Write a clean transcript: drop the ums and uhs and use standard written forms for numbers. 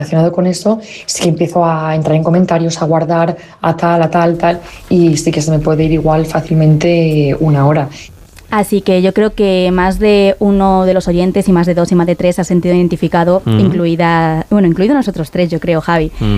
Relacionado con eso, sí que empiezo a entrar en comentarios, a guardar a tal, y sí que se me puede ir igual fácilmente una hora. Así que yo creo que más de uno de los oyentes y más de dos y más de tres se ha sentido identificado, incluido nosotros tres, yo creo, Javi.